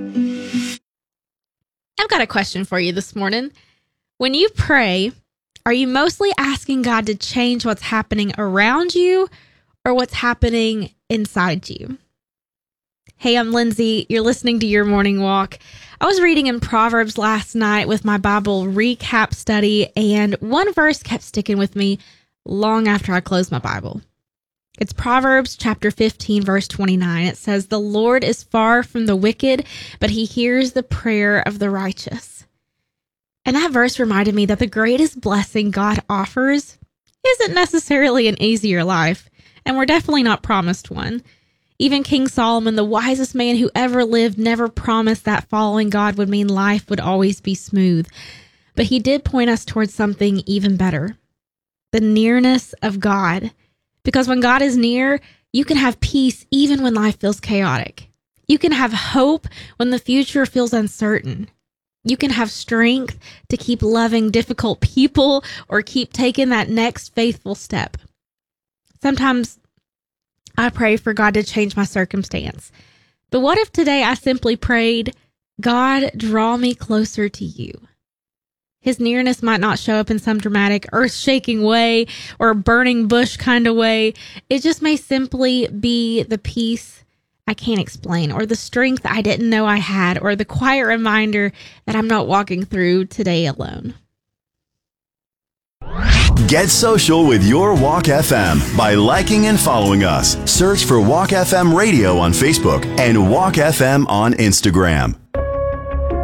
I've got a question for you this morning. When you pray, are you mostly asking God to change what's happening around you or what's happening inside you? Hey, I'm Lindsay. You're listening to Your Morning Walk. I was reading in Proverbs last night with my Bible recap study, and one verse kept sticking with me long after I closed my Bible. It's Proverbs chapter 15, verse 29. It says, "The Lord is far from the wicked, but he hears the prayer of the righteous." And that verse reminded me that the greatest blessing God offers isn't necessarily an easier life, and we're definitely not promised one. Even King Solomon, the wisest man who ever lived, never promised that following God would mean life would always be smooth. But he did point us towards something even better, the nearness of God. Because when God is near, you can have peace even when life feels chaotic. You can have hope when the future feels uncertain. You can have strength to keep loving difficult people or keep taking that next faithful step. Sometimes I pray for God to change my circumstance. But what if today I simply prayed, God, draw me closer to you? His nearness might not show up in some dramatic earth-shaking way or a burning bush kind of way. It just may simply be the peace I can't explain, or the strength I didn't know I had, or the quiet reminder that I'm not walking through today alone. Get social with Your Walk FM by liking and following us. Search for Walk FM Radio on Facebook and Walk FM on Instagram.